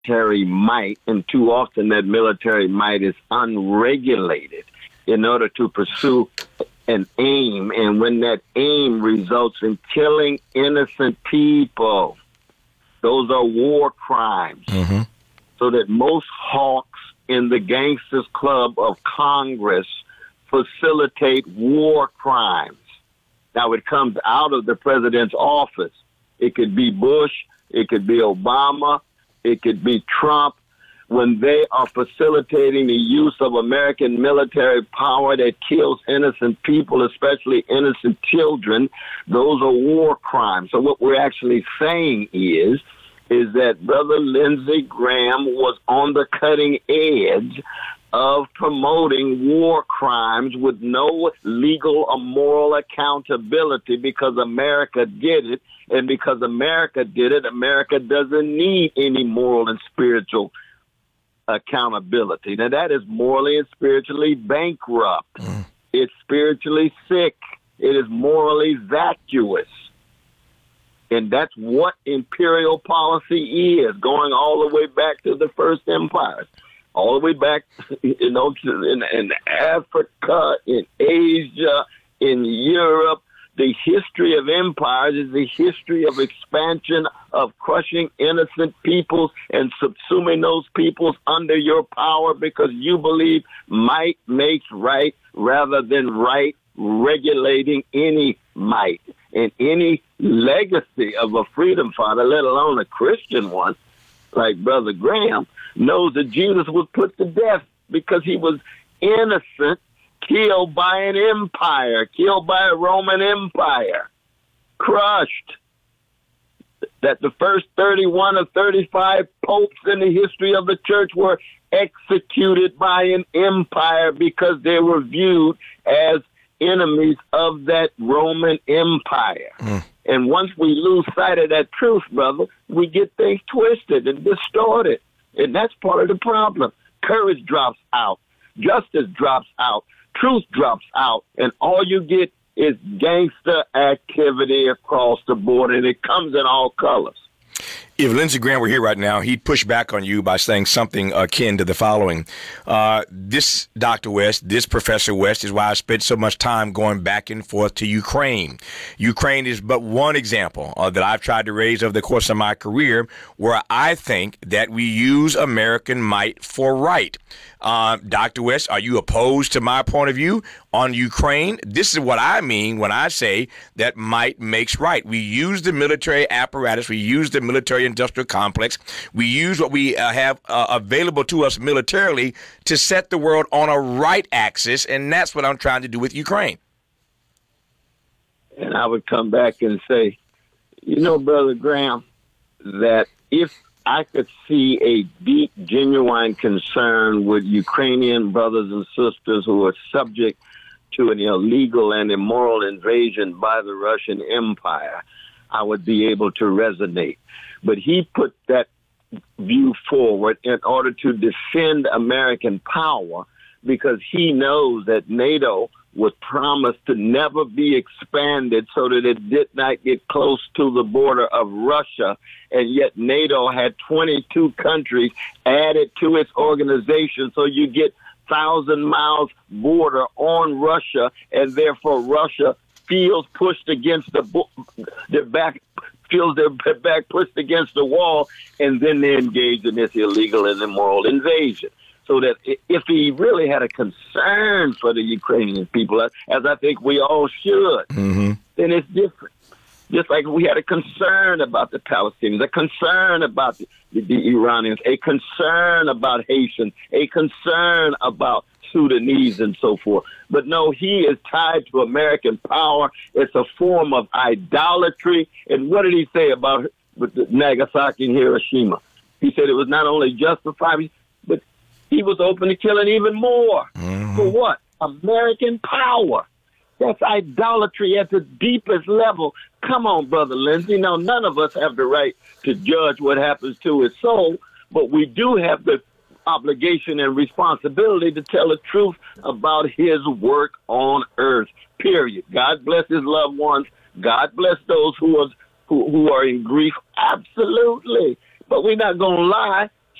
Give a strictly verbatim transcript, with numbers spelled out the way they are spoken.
military might, and too often that military might is unregulated in order to pursue an aim. And when that aim results in killing innocent people, those are war crimes. Mm-hmm. So that most hawks in the Gangsters Club of Congress facilitate war crimes. Now, it comes out of the president's office. It could be Bush, it could be Obama, it could be Trump. When they are facilitating the use of American military power that kills innocent people, especially innocent children, those are war crimes. So what we're actually saying is, is that Brother Lindsey Graham was on the cutting edge of promoting war crimes with no legal or moral accountability because America did it. And because America did it, America doesn't need any moral and spiritual accountability. Now, that is morally and spiritually bankrupt. Mm. It's spiritually sick. It is morally vacuous. And that's what imperial policy is, going all the way back to the first empires, all the way back, you know, to, in, in Africa, in Asia, in Europe. The history of empires is the history of expansion, of crushing innocent peoples and subsuming those peoples under your power because you believe might makes right rather than right regulating any might. And any legacy of a freedom fighter, let alone a Christian one, like Brother Graham, knows that Jesus was put to death because he was innocent, killed by an empire, killed by a Roman Empire, crushed. That the first thirty-one or thirty-five popes in the history of the church were executed by an empire because they were viewed as enemies of that Roman Empire. Mm. And once we lose sight of that truth, brother, we get things twisted and distorted. And that's part of the problem. Courage drops out. Justice drops out. Truth drops out. And all you get is gangster activity across the board, and it comes in all colors. If Lindsey Graham were here right now, he'd push back on you by saying something akin to the following. Uh, this Doctor West, this Professor West, is why I spent so much time going back and forth to Ukraine. Ukraine is but one example uh, that I've tried to raise over the course of my career where I think that we use American might for right. Uh, Doctor West, are you opposed to my point of view on Ukraine? This is what I mean when I say that might makes right. We use the military apparatus. We use the military industrial complex. We use what we uh, have uh, available to us militarily to set the world on a right axis, and that's what I'm trying to do with Ukraine. And I would come back and say, you know, Brother Graham, that if I could see a deep, genuine concern with Ukrainian brothers and sisters who are subject to an illegal and immoral invasion by the Russian Empire, I would be able to resonate. But he put that view forward in order to defend American power because he knows that NATO was promised to never be expanded so that it did not get close to the border of Russia. And yet NATO had twenty-two countries added to its organization. So you get thousand miles border on Russia, and therefore Russia feels pushed against the bo- their back, feels their back pushed against the wall, and then they engage in this illegal and immoral invasion. So that if he really had a concern for the Ukrainian people, as I think we all should, mm-hmm. then it's different. Just like we had a concern about the Palestinians, a concern about the, the, the Iranians, a concern about Haitians, a concern about Sudanese and so forth. But no, he is tied to American power. It's a form of idolatry. And what did he say about with the Nagasaki and Hiroshima? He said it was not only justified, but he was open to killing even more. Mm-hmm. For what? American power. That's idolatry at the deepest level. Come on, Brother Lindsey. Now, none of us have the right to judge what happens to his soul, but we do have the obligation and responsibility to tell the truth about his work on earth, period. God bless his loved ones. God bless those who are, who, who are in grief. Absolutely. But we're not going to lie.